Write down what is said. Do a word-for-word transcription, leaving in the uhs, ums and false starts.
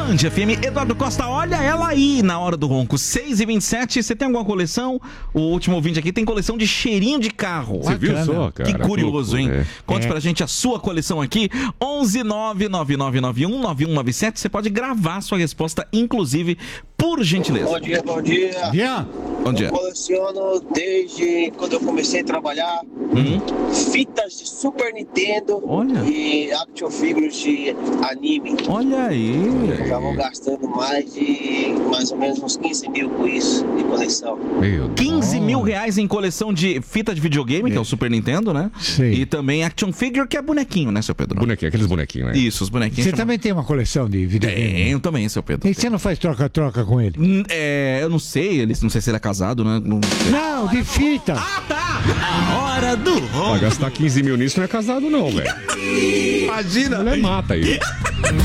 Band F M, Eduardo Costa, olha ela aí na hora do ronco, seis e vinte e sete, você tem alguma coleção? O último ouvinte aqui tem coleção de cheirinho de carro. Você viu só, cara? Que curioso, hein? É. Conte é. pra gente a sua coleção aqui, onze nove nove nove nove um nove um nove sete, você pode gravar sua resposta, inclusive, por gentileza. Bom dia, bom dia. Dia. Bom dia. Eu coleciono desde quando eu comecei a trabalhar Hum? fitas de Super Nintendo Olha. e action figures de anime. Olha aí. Já vou gastando mais de mais ou menos uns quinze mil com isso de coleção. Meu Deus. quinze mil reais em coleção de fita de videogame, que é o Super Nintendo, né? Sei. E também action figure, que é bonequinho, né, seu Pedro? Bonequinho, aqueles bonequinhos, né? Isso, os bonequinhos. Você chamam- também tem uma coleção de videogame? Tenho também, seu Pedro. E você não faz troca-troca com ele? Hum, É, eu não sei, ele, não sei se ele é casado, né? Não sei. Não, de fita. Ah, tá! A hora do Vai ronco. gastar quinze mil nisso não é casado, não, velho. Imagina! Ele mata aí.